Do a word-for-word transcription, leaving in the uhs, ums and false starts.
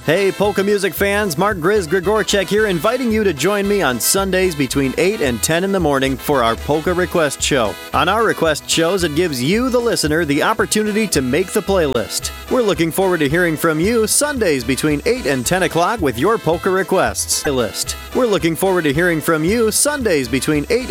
Hey, polka music fans, Mark Grizz Grigorchek here, inviting you to join me on Sundays between eight and ten in the morning for our Polka Request Show. On our request shows, it gives you, the listener, the opportunity to make the playlist. We're looking forward to hearing from you Sundays between eight and ten o'clock with your polka requests. Playlist. We're looking forward to hearing from you Sundays between eight